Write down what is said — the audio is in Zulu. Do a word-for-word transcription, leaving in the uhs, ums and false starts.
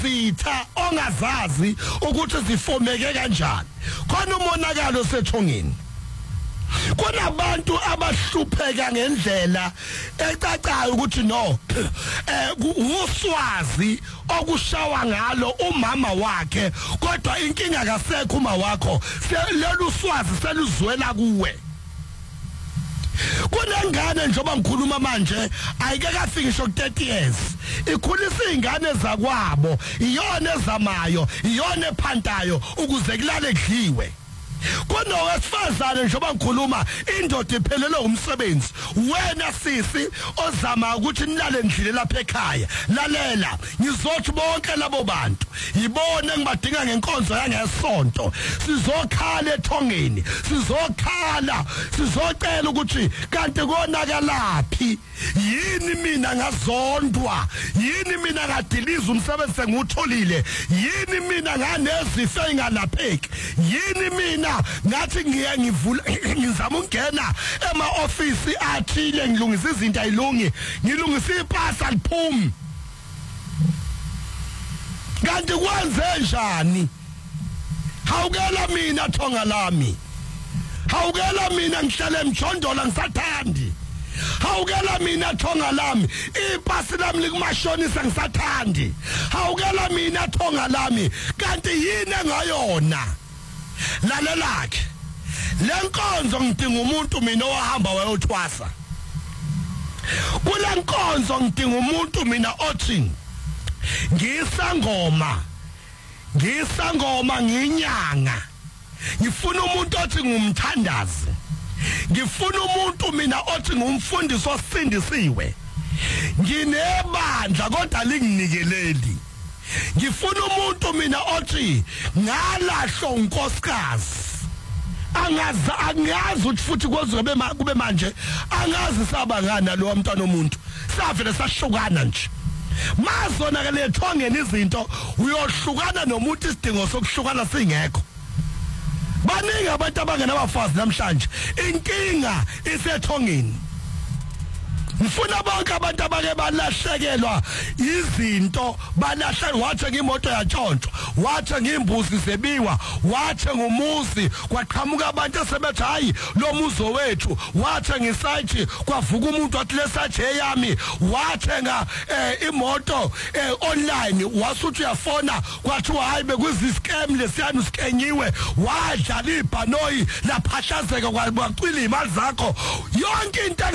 zitha ongazazi ukuthi zifomeke kanjani khona umonakalo sethongeni. Kunabantu abahlupheka ngendlela ecacayo ukuthi no eh uswazi okushawa ngalo umama wakhe kodwa inkinga kasekho uma wakho lelu swazi seluzwela kuwe. Kunengane njengoba ngikhuluma manje ayike kafikisho ku thirty years ikhulisa izingane zakwabo iyona ezamayo iyona ephantayo ukuze kulale edliwe. Kunowesifazane njengoba ngikhuluma indoda iphelele umsebenzi wena sisi ozama ukuthi nilale endlile lapha ekhaya lalela ngizothi bonke labo bantu yibone ngibadinga ngenkonzo yangesonto sizokhala ethongeni sizokhala sizocela ukuthi kanti konakalapi yini mina ngazondwa yini mina ngadiliza umsebenzi sengutholile yini mina nganezifo engalapheki yini mina ngathi ngiya ngivula ngizama ukungena ema office athile ngilungisa izinto ayilungi ngilungisa ipasa liphumi kanti kwenze njani hawukela mina thonga lami hawukela mina ngihlale emjondolo ngisathandi hawukela mina thonga lami ipasi lami likumashonisa ngisathandi hawukela mina thonga lami kanti yini engayona lalelakhe lenkonzo ngidinga umuntu mina ohamba wayothwasa kule nkonzo ngidinga umuntu mina othi ngisangoma ngisangoma nginyanga ngifuna umuntu othi ngumthandazi ngifuna umuntu mina othi ngumfundisi osindisiwe nginebandla kodwa linginikeleli ngifuna umuntu mina othi ngalahlo unkosikazi angaza angazi ukuthi futhi kozwe kube manje angazi sabangana lo mntwana omuntu savele sahlukana nje mazona ke lethongeni izinto uyohlukana nomuntu isidingo sokuhlukana singekho. Baningi abantu abangenabafazi namhlanje inkinga isethongeni. Ngifuna bonke abantu abake balahlekelwa izinto balahla wathi ngimoto yatshontshwa wathi ngimbuzi zebiwa wathi ngumuzi kwaqhamuka abantu asebethi hayi lo muzo wethu wathi ngisayithi kwavuka umuntu wathi lesathi eyami wathenga imoto online wasuthi uyafona kwathi hayi bekuzi scam lesiyani skenyiwe wadlala ibhanoyi laphahlazeka kwacwila imali zakho yonke into